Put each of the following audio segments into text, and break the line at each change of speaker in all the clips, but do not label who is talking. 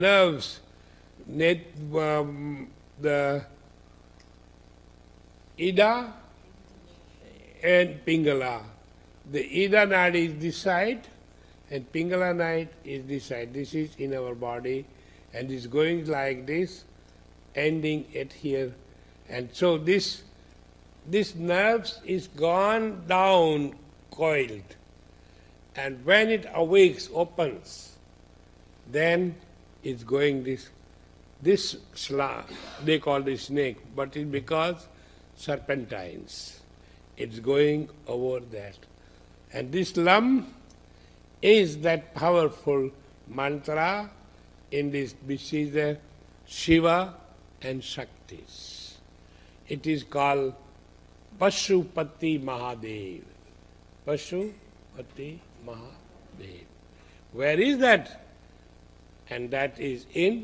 nerves, the Ida and Pingala. The Ida nadi is this side and Pingala nadi is this side. This is in our body and it's going like this, ending at here. And so this nerves is gone down, coiled. And when it awakes, opens, then it's going this they call it snake, but it's because serpentines. It's going over that. And this lam is that powerful mantra in this, which is the Shiva and Shaktis. It is called Pashupati Mahadev. Pashupati Mahadev. Where is that? And that is in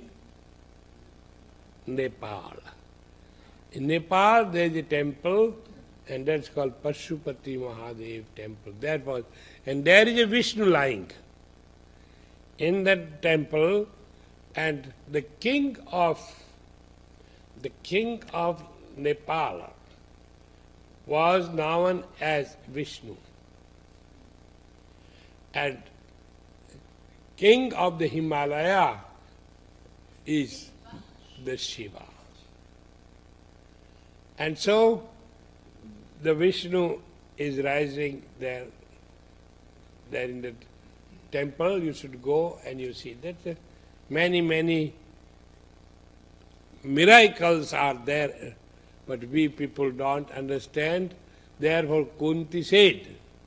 Nepal. In Nepal there is a temple and that's called Pashupati Mahadev temple. That was, and there is a Vishnu lying in that temple, and the king of Nepal was known as Vishnu. And king of the Himalaya is the Shiva. And so the Vishnu is rising there in the temple. You should go and you see that many miracles are there, but we people don't understand. Therefore Kunti said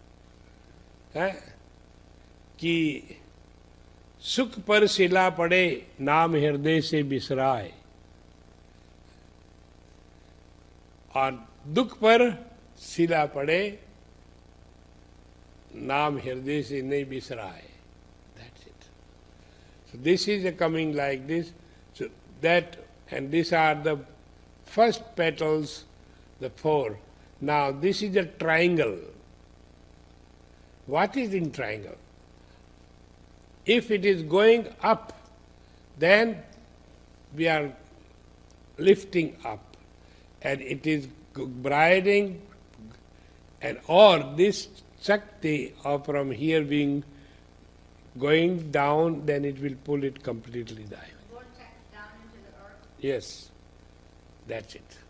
कि सुख पर शिला पड़े नाम हृदय से बिसराए और दुख पर शिला पड़े नाम हृदय से नहीं बिसराए. That's it. So this is coming like this. So that, and these are the first petals, the four. Now this is a triangle. What is in triangle? If it is going up, then we are lifting up, and it is briding, and or this Shakti or from here being going down, then it will pull it completely down.
Vortex down into the earth.
Yes, that's it.